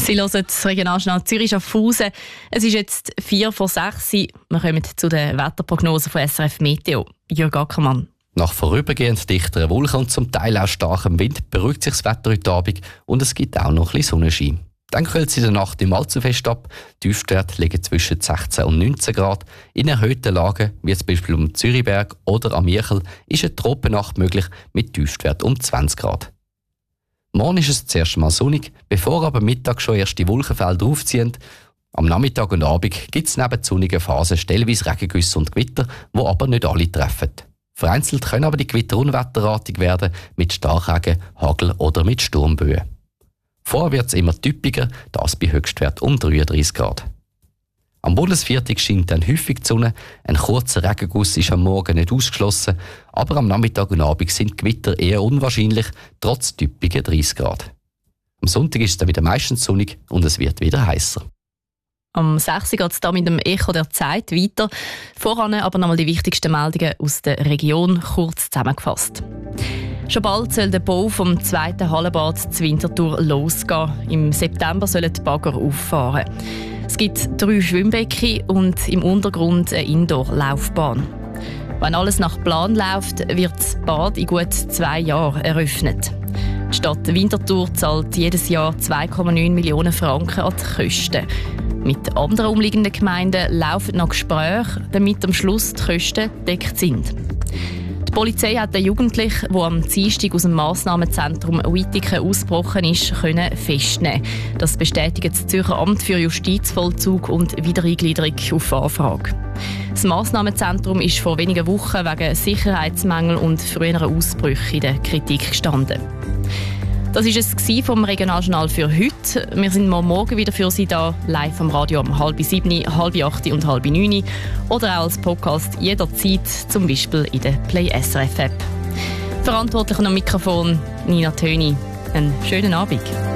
Sie hören das Regionaljournal Zürich Schaffhausen. Es ist jetzt 5:04 Uhr. Wir kommen zu den Wetterprognosen von SRF Meteo. Jörg Ackermann. Nach vorübergehend dichteren Wolken und zum Teil auch starkem Wind beruhigt sich das Wetter heute Abend und es gibt auch noch ein bisschen Sonnenschein. Dann kühlt es in der Nacht nicht allzu fest ab. Die Tiefstwerte liegen zwischen 16 und 19 Grad. In erhöhten Lagen, wie zum Beispiel um Zürichberg oder am Michel, ist eine Tropennacht möglich mit Tiefstwert um 20 Grad. Morgen ist es zuerst mal sonnig, bevor aber Mittag schon erste Wolkenfelder aufziehen. Am Nachmittag und Abend gibt es neben sonnigen Phasen stellenweise Regengüsse und Gewitter, die aber nicht alle treffen. Vereinzelt können aber die Gewitter unwetterartig werden, mit Starkregen, Hagel oder mit Sturmböen. Vorher wird es immer typischer, das bei Höchstwert um 33 Grad. Am Bundesviertel scheint dann häufig die Sonne, ein kurzer Regenguss ist am Morgen nicht ausgeschlossen, aber am Nachmittag und Abend sind Gewitter eher unwahrscheinlich, trotz typischer 30 Grad. Am Sonntag ist es dann wieder meistens sonnig und es wird wieder heißer. Am 6. geht es mit dem Echo der Zeit weiter. Voran aber nochmal die wichtigsten Meldungen aus der Region, kurz zusammengefasst. Schon bald soll der Bau vom zweiten Hallenbad zur Winterthur losgehen. Im September sollen die Bagger auffahren. Es gibt 3 Schwimmbecken und im Untergrund eine Indoor-Laufbahn. Wenn alles nach Plan läuft, wird das Bad in gut 2 Jahren eröffnet. Die Stadt Winterthur zahlt jedes Jahr 2,9 Millionen Franken an die Kosten. Mit anderen umliegenden Gemeinden laufen noch Gespräche, damit am Schluss die Kosten gedeckt sind. Die Polizei hat den Jugendlichen, der am Dienstag aus dem Massnahmenzentrum Wittigen ausgebrochen ist, festnehmen. Das bestätigt das Zürcher Amt für Justizvollzug und Wiedereingliederung auf Anfrage. Das Massnahmenzentrum ist vor wenigen Wochen wegen Sicherheitsmängel und früherer Ausbrüche in der Kritik gestanden. Das war es vom Regionaljournal für heute. Wir sind morgen wieder für Sie da, live am Radio um 6:30, 7:30 und 8:30 oder auch als Podcast jederzeit, zum Beispiel in der Play SRF App. Verantwortlich am Mikrofon Nina Töni. Einen schönen Abend.